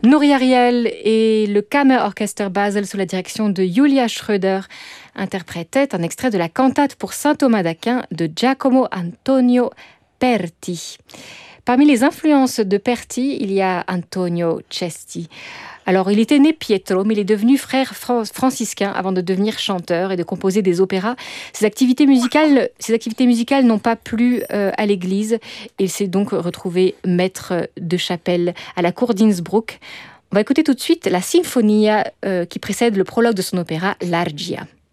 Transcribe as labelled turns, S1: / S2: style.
S1: Nouri Ariel et le Kammerorchester Basel sous la direction de Julia Schröder interprétaient un extrait de la cantate pour saint Thomas d'Aquin de Giacomo Antonio Perti. Parmi les influences de Perti, il y a Antonio Cesti. Alors, il était né Pietro, mais il est devenu frère franciscain avant de devenir chanteur et de composer des opéras. Ses activités musicales n'ont pas plu à l'église. Il s'est donc retrouvé maître de chapelle à la cour d'Innsbruck. On va écouter tout de suite la Sinfonia qui précède le prologue de son opéra L'Argia.